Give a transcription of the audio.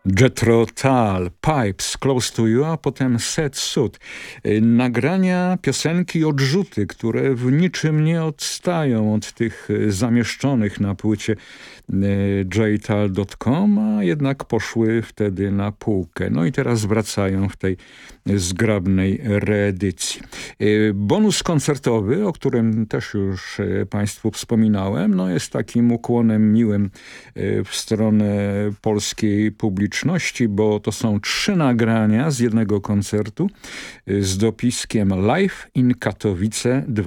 Jethro Tull, Pipes, Close to You, a potem Set Suit. Nagrania, piosenki, odrzuty, które w niczym nie odstają od tych zamieszczonych na płycie jtull.com, a jednak poszły wtedy na półkę. No i teraz wracają w tej zgrabnej reedycji. Bonus koncertowy, o którym też już Państwu wspominałem, no jest takim ukłonem miłym w stronę polskiej publiczności, bo to są 3 nagrania z jednego koncertu z dopiskiem Live in Katowice